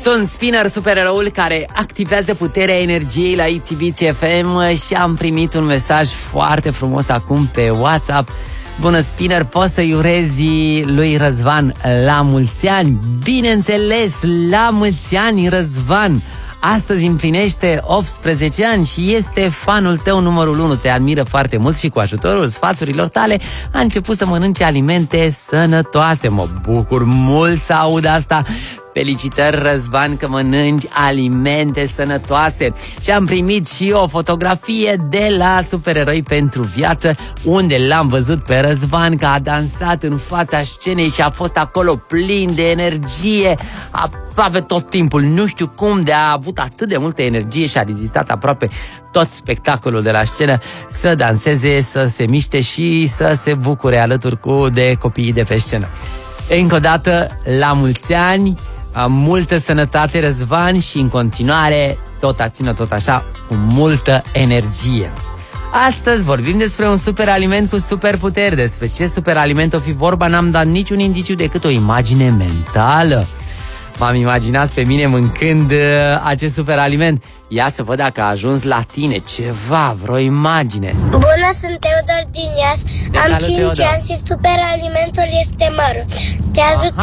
Sunt Spinner, supereroul care activează puterea energiei la Itzibiți FM și am primit un mesaj foarte frumos acum pe WhatsApp. Bună, Spinner, poți să-i urezi lui Răzvan la mulți ani? Bineînțeles, la mulți ani, Răzvan! Astăzi împlinește 18 ani și este fanul tău numărul 1. Te admiră foarte mult și cu ajutorul sfaturilor tale a început să mănânce alimente sănătoase. Mă bucur mult să aud asta. Felicitări, Răzvan, că mănânci alimente sănătoase. Și am primit și o fotografie de la Supereroi pentru Viață, unde l-am văzut pe Răzvan că a dansat în fața scenei și a fost acolo plin de energie aproape tot timpul. Nu știu cum de a avut atât de multă energie și a rezistat aproape tot spectacolul de la scenă să danseze, să se miște și să se bucure alături de copiii de pe scenă. Încă o dată, la mulți ani, multă sănătate, Răzvan, și în continuare țină tot așa cu multă energie. Astăzi vorbim despre un superaliment cu superputeri. Despre ce superaliment o fi vorba n-am dat niciun indiciu decât o imagine mentală. M-am imaginat pe mine mâncând acest superaliment. Ia să văd dacă a ajuns la tine ceva, vreo imagine. Bună, sunt Teodor din Iași. Am 5 ani și superalimentul este mărul. Te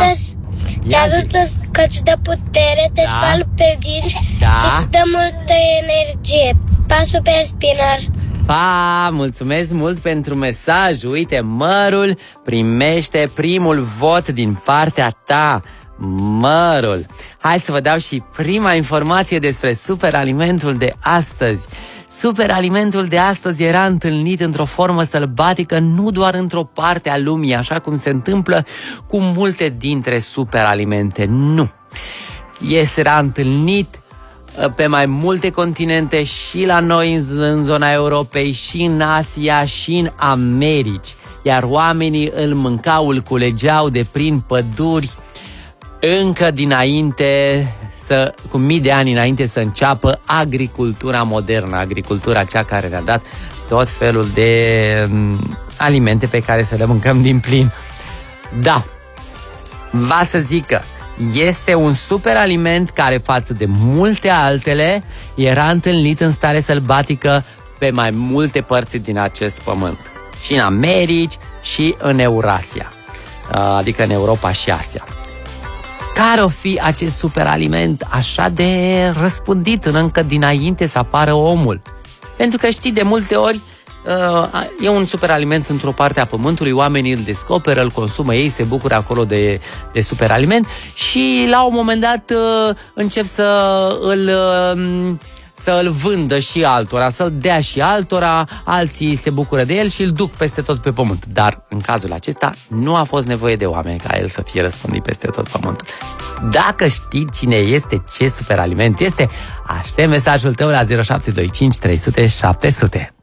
ajută că-ți dă putere, te spală pe dinți și îți dă multă energie. Pa, Super Spinner! Pa, mulțumesc mult pentru mesaj. Uite, mărul primește primul vot din partea ta. Mărul. Hai să vă dau și prima informație despre superalimentul de astăzi. Superalimentul de astăzi era întâlnit într-o formă sălbatică, nu doar într-o parte a lumii, așa cum se întâmplă cu multe dintre superalimente. Nu. Era întâlnit pe mai multe continente, și la noi în zona Europei, și în Asia, și în Americi. Iar oamenii îl mâncau, îl culegeau de prin păduri încă dinainte, cu mii de ani înainte să înceapă agricultura modernă, agricultura cea care ne-a dat tot felul de alimente pe care să le mâncăm din plin. Da, va să zic că este un superaliment care, față de multe altele, era întâlnit în stare sălbatică pe mai multe părți din acest pământ. Și în Americi și în Eurasia, adică în Europa și Asia. Care o fi acest superaliment așa de răspândit încă dinainte să apară omul? Pentru că știi, de multe ori e un superaliment într-o parte a pământului, oamenii îl descoperă, îl consumă ei, se bucură acolo de superaliment și la un moment dat încep să îl vândă și altora, să-l dea și altora, alții se bucură de el și îl duc peste tot pe pământ. Dar în cazul acesta nu a fost nevoie de oameni ca el să fie răspândit peste tot pământul. Dacă știi cine este, ce superaliment este, aștept mesajul tău la 0725 300 700.